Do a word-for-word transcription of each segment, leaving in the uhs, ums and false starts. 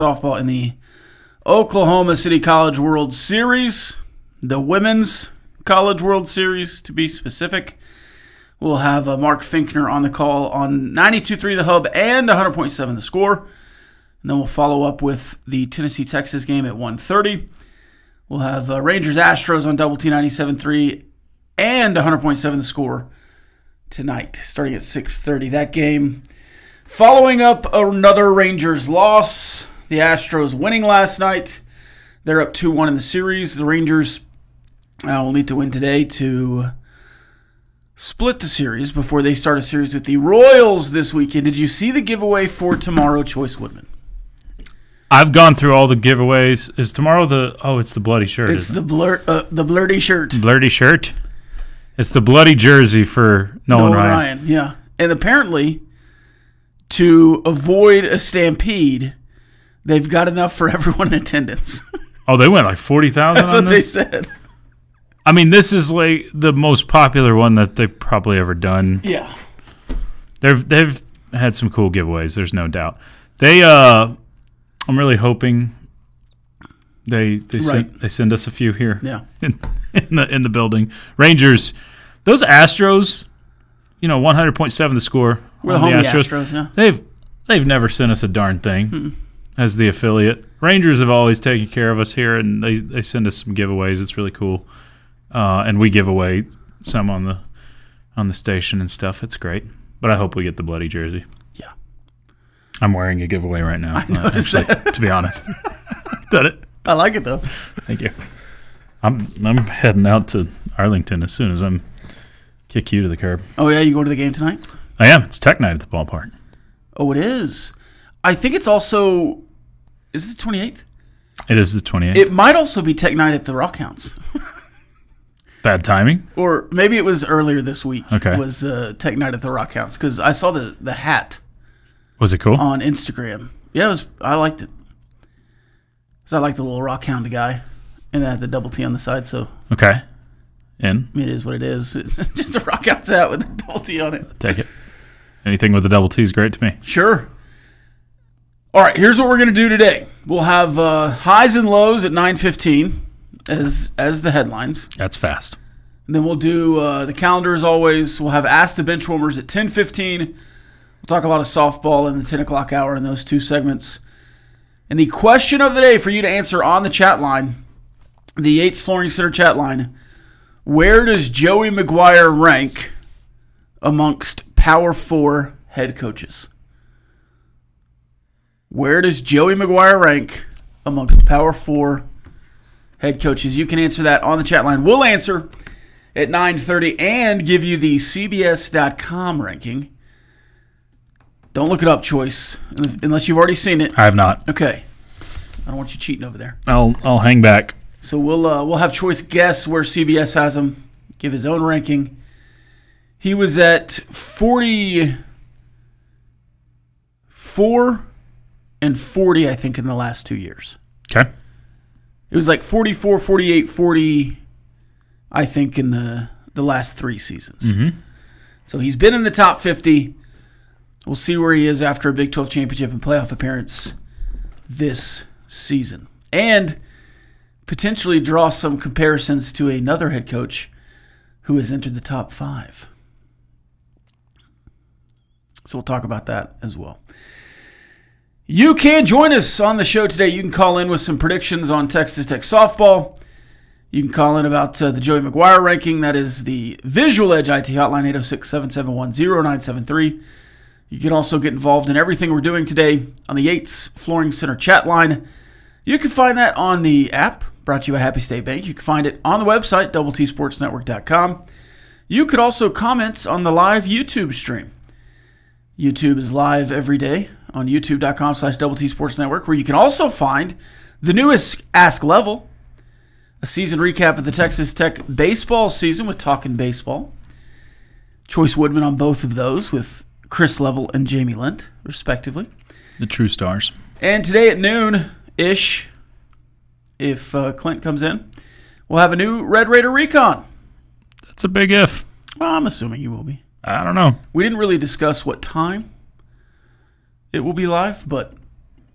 Softball in the Oklahoma City College World Series, the Women's College World Series to be specific. We'll have uh, Mark Finkner on the call on ninety-two point three The Hub and one hundred point seven The Score. And then we'll follow up with the Tennessee-Texas game at one thirty. We'll have uh, Rangers-Astros on Double T ninety-seven point three and one hundred point seven The Score tonight, starting at six thirty. That game following up another Rangers loss. The Astros winning last night. They're up two one in the series. The Rangers uh, will need to win today to split the series before they start a series with the Royals this weekend. Did you see the giveaway for tomorrow, Choice Woodman? I've gone through all the giveaways. Is tomorrow the... Oh, it's the bloody shirt, It's isn't the blur, uh, the blurty shirt. Blurty shirt? It's the bloody jersey for Nolan, Nolan Ryan. Ryan. Yeah. And apparently, to avoid a stampede, they've got enough for everyone in attendance. Oh, they went like forty thousand That's on what this? they said. I mean, this is like the most popular one that they've probably ever done. Yeah. They've they've had some cool giveaways, there's no doubt. They uh I'm really hoping they they Right. send they send us a few here. Yeah. In, in the in the building. Rangers, those Astros, you know, one hundred point seven The Score. We're on the home the Astros, Astros. yeah. They've they've never sent us a darn thing. Mm-mm. As the affiliate. Rangers have always taken care of us here, and they, they send us some giveaways. It's really cool. Uh, and we give away some on the on the station and stuff. It's great. But I hope we get the bloody jersey. Yeah. I'm wearing a giveaway right now. I noticed actually, that. To be honest. Done it. I like it, though. Thank you. I'm I'm heading out to Arlington as soon as I'm kick you to the curb. Oh, yeah? You go to the game tonight? I am. It's Tech Night at the ballpark. Oh, it is. I think it's also... Is it the twenty-eighth? It is the twenty-eighth. It might also be Tech Night at the Rockhounds. Bad timing? Or maybe it was earlier this week. Okay. Was uh, Tech Night at the Rockhounds. Because I saw the, the hat Was it cool? on Instagram. Yeah, it was. I liked it. So I like the little Rockhound guy. And it had the double T on the side, so... Okay. In? I mean, it is what it is. It's just a Rockhounds hat with a double T on it. Take it. Anything with a double T is great to me. Sure. All right, here's what we're going to do today. We'll have uh, highs and lows at nine fifteen as as the headlines. That's fast. And then we'll do uh, the calendar as always. We'll have Ask the Benchwarmers at ten fifteen. We'll talk a lot of softball in the ten o'clock hour in those two segments. And the question of the day for you to answer on the chat line, the Yates Flooring Center chat line, where does Joey McGuire rank amongst Power Four head coaches? Where does Joey McGuire rank amongst Power Four head coaches? You can answer that on the chat line. We'll answer at nine thirty and give you the C B S dot com ranking. Don't look it up, Choice, unless you've already seen it. I have not. Okay. I don't want you cheating over there. I'll I'll hang back. So we'll uh, we'll have Choice guess where C B S has him, give his own ranking. He was at forty-four and forty, I think, in the last two years. Okay. It was like forty-four, forty-eight, forty, I think, in the, the last three seasons. Mm-hmm. So he's been in the top fifty. We'll see where he is after a Big twelve championship and playoff appearance this season. And potentially draw some comparisons to another head coach who has entered the top five. So we'll talk about that as well. You can join us on the show today. You can call in with some predictions on Texas Tech softball. You can call in about uh, the Joey McGuire ranking. That is the Visual Edge I T hotline, eight oh six, seven seven one, oh nine seven three. You can also get involved in everything we're doing today on the Yates Flooring Center chat line. You can find that on the app, brought to you by Happy State Bank. You can find it on the website, double T sports network dot com. You could also comment on the live YouTube stream. YouTube is live every day on youtube.com slash double T Sports Network, where you can also find the newest Ask Level, a season recap of the Texas Tech baseball season with Talkin' Baseball. Choice Woodman on both of those with Chris Level and Jamie Lent, respectively. The true stars. And today at noon-ish, if uh, Clint comes in, we'll have a new Red Raider Recon. That's a big if. Well, I'm assuming you will be. I don't know. We didn't really discuss what time it will be live, but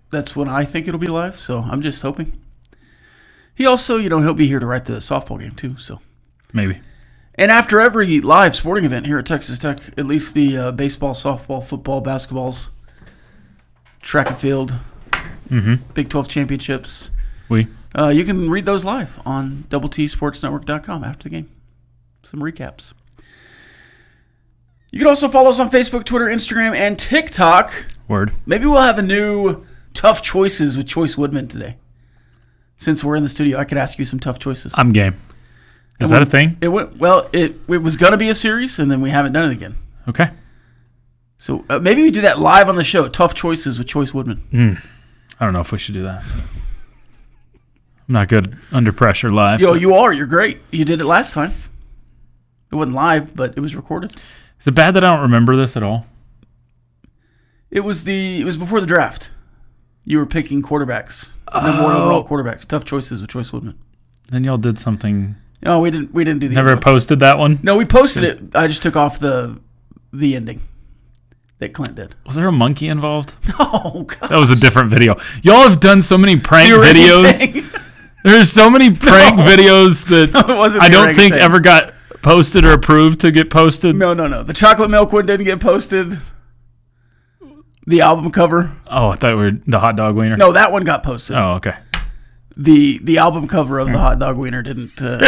that's when I think it'll be live. So I'm just hoping. He also, you know, he'll be here to write the softball game too. So maybe. And after every live sporting event here at Texas Tech, at least the uh, baseball, softball, football, basketballs, track and field, mm-hmm. Big twelve championships, we uh, you can read those live on double T sports network dot com after the game. Some recaps. You can also follow us on Facebook, Twitter, Instagram, and TikTok. Word. Maybe we'll have a new Tough Choices with Choice Woodman today. Since we're in the studio, I could ask you some tough choices. I'm game. Is it that went, a thing? It went well. It it was going to be a series, and then we haven't done it again. Okay. So uh, maybe we do that live on the show. Tough Choices with Choice Woodman. Mm. I don't know if we should do that. I'm not good under pressure live. Yo, you are. You're great. You did it last time. It wasn't live, but it was recorded. Is it bad that I don't remember this at all? It was the. It was before the draft. You were picking quarterbacks. Number one overall quarterbacks. Tough Choices with Choice Woodman. Then y'all did something. No, we didn't. We didn't do the. Never posted that one. No, we posted it. I just took off the the ending that Clint did. Was there a monkey involved? Oh God, that was a different video. Y'all have done so many prank videos. There's so many prank no. videos that no, it wasn't I don't think thing. ever got posted or approved to get posted. No, no, no. The chocolate milk one didn't get posted. The album cover. Oh, I thought we were the hot dog wiener. No, that one got posted. Oh, okay. The the album cover of the hot dog wiener didn't. Uh,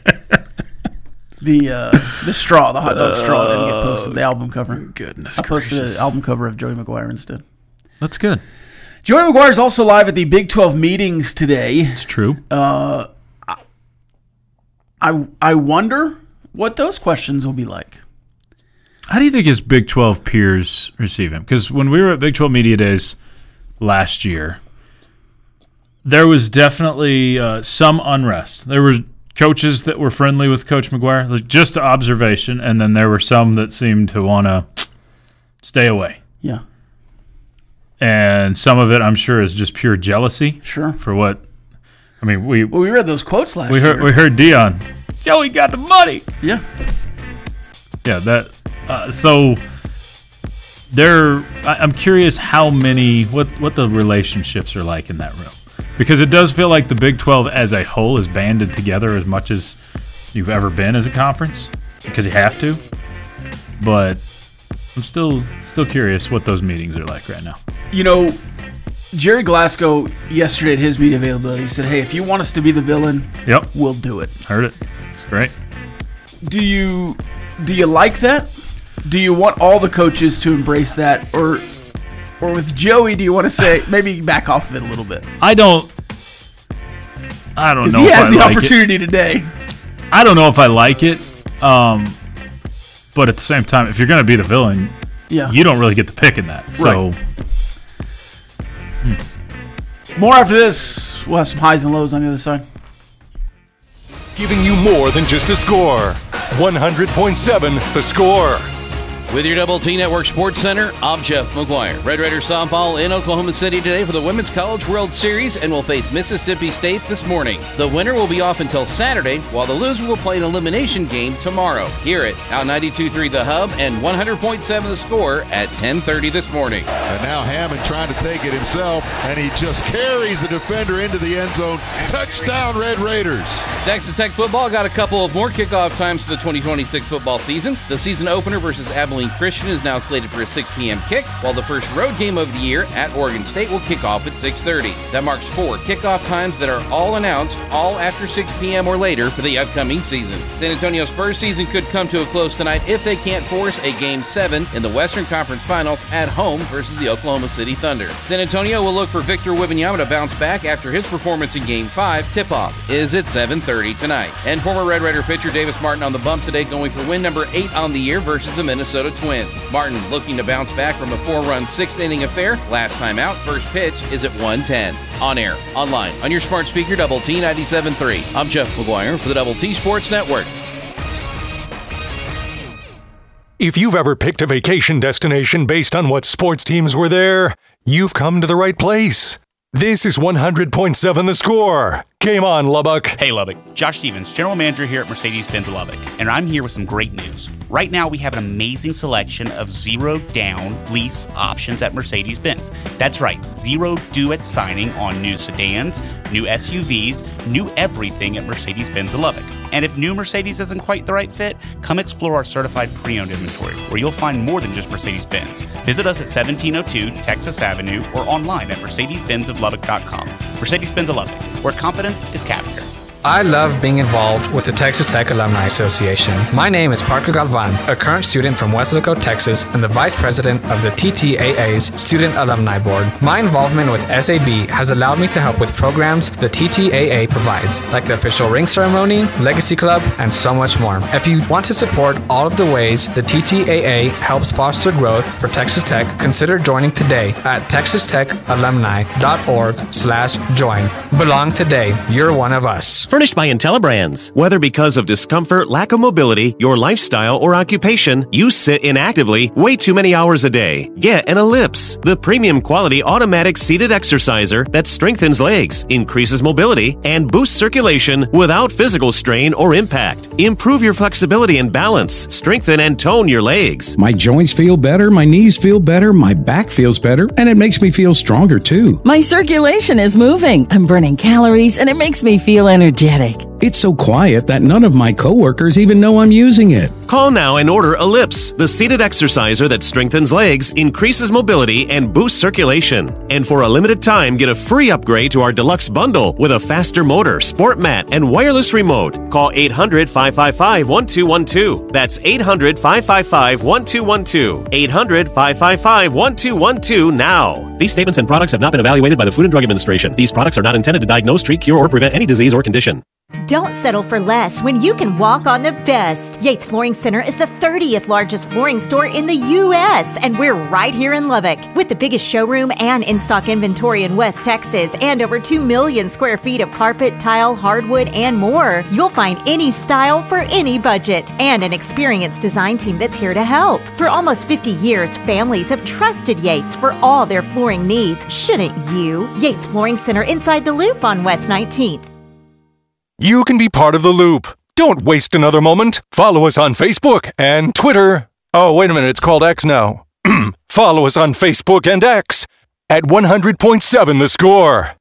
the uh, the straw, the hot dog straw, didn't get posted. The album cover. Goodness I posted gracious. the album cover of Joey McGuire instead. That's good. Joey McGuire is also live at the Big twelve meetings today. It's true. Uh, I I wonder what those questions will be like. How do you think his Big twelve peers receive him? Because when we were at Big twelve Media Days last year, there was definitely uh, some unrest. There were coaches that were friendly with Coach McGuire, like just observation, and then there were some that seemed to want to stay away. Yeah. And some of it, I'm sure, is just pure jealousy. Sure. For what? I mean, we well, we read those quotes last we year. Heard, we heard Dion. Joey got the money. Yeah. Yeah, that... Uh, so there, I'm curious how many, what, what the relationships are like in that room. Because it does feel like the Big twelve as a whole is banded together as much as you've ever been as a conference, because you have to. But I'm still still curious what those meetings are like right now. You know, Jerry Glasgow yesterday at his media availability said, hey, if you want us to be the villain, yep, we'll do it. Heard it. It's great. Do you do you like that? Do you want all the coaches to embrace that? Or or with Joey, do you want to say, maybe back off of it a little bit? I don't I don't know he if has I the like opportunity it. today. I don't know if I like it. Um, but at the same time, if you're going to be the villain, yeah. you don't really get to pick in that. So, right. hmm. More after this. We'll have some highs and lows on the other side. Giving you more than just the score. one hundred point seven The Score. With your Double T Network Sports Center, I'm Jeff McGuire. Red Raiders softball in Oklahoma City today for the Women's College World Series and will face Mississippi State this morning. The winner will be off until Saturday, while the loser will play an elimination game tomorrow. Hear it out ninety-two point three The Hub and one hundred point seven The Score at ten thirty this morning. And now Hammond trying to take it himself, and he just carries the defender into the end zone. Touchdown, Red Raiders. Texas Tech football got a couple of more kickoff times for the twenty twenty-six football season. The season opener versus Abilene Christian is now slated for a six p.m. kick, while the first road game of the year at Oregon State will kick off at six thirty. That marks four kickoff times that are all announced, all after six p.m. or later for the upcoming season. San Antonio Spurs season could come to a close tonight if they can't force a Game seven in the Western Conference Finals at home versus the Oklahoma City Thunder. San Antonio will look for Victor Wembanyama to bounce back after his performance in Game five. Tip-off is at seven thirty tonight. And former Red Raider pitcher Davis Martin on the bump today, going for win number eight on the year versus the Minnesota Twins. Martin looking to bounce back from a four-run sixth-inning affair. Last time out, first pitch is at one ten. On air, online, on your smart speaker, Double T ninety-seven point three. I'm Jeff McGuire for the Double T Sports Network. If you've ever picked a vacation destination based on what sports teams were there, you've come to the right place. This is one hundred point seven The Score. Game on, Lubbock. Hey, Lubbock. Josh Stevens, General Manager here at Mercedes-Benz Lubbock, and I'm here with some great news. Right now, we have an amazing selection of zero-down lease options at Mercedes-Benz. That's right, zero due at signing on new sedans, new S U Vs, new everything at Mercedes-Benz Lubbock. And if new Mercedes isn't quite the right fit, come explore our certified pre-owned inventory, where you'll find more than just Mercedes-Benz. Visit us at seventeen oh two Texas Avenue or online at mercedes benz of lubbock dot com. Mercedes-Benz of Lubbock, where confidence is character. I love being involved with the Texas Tech Alumni Association. My name is Parker Galvan, a current student from Weslaco, Texas, and the Vice President of the T T A A's Student Alumni Board. My involvement with S A B has allowed me to help with programs the T T A A provides, like the official ring ceremony, Legacy Club, and so much more. If you want to support all of the ways the T T A A helps foster growth for Texas Tech, consider joining today at texas tech alumni dot org slash join. Belong today. You're one of us. Furnished by IntelliBrands. Whether because of discomfort, lack of mobility, your lifestyle, or occupation, you sit inactively way too many hours a day. Get an Ellipse, the premium quality automatic seated exerciser that strengthens legs, increases mobility, and boosts circulation without physical strain or impact. Improve your flexibility and balance, strengthen and tone your legs. My joints feel better, my knees feel better, my back feels better, and it makes me feel stronger too. My circulation is moving. I'm burning calories, and it makes me feel energetic. It's so quiet that none of my coworkers even know I'm using it. Call now and order Ellipse, the seated exerciser that strengthens legs, increases mobility, and boosts circulation. And for a limited time, get a free upgrade to our deluxe bundle with a faster motor, sport mat, and wireless remote. Call eight hundred, five five five, one two one two. That's eight hundred, five five five, one two one two. eight hundred, five five five, one two one two now. These statements and products have not been evaluated by the Food and Drug Administration. These products are not intended to diagnose, treat, cure, or prevent any disease or condition. Don't settle for less when you can walk on the best. Yates Flooring Center is the thirtieth largest flooring store in the U S, and we're right here in Lubbock. With the biggest showroom and in-stock inventory in West Texas and over two million square feet of carpet, tile, hardwood, and more, you'll find any style for any budget and an experienced design team that's here to help. For almost fifty years, families have trusted Yates for all their flooring needs. Shouldn't you? Yates Flooring Center inside the Loop on West nineteenth. You can be part of the Loop. Don't waste another moment. Follow us on Facebook and Twitter. Oh, wait a minute, it's called X now. Follow us on Facebook and X at one hundred point seven The Score.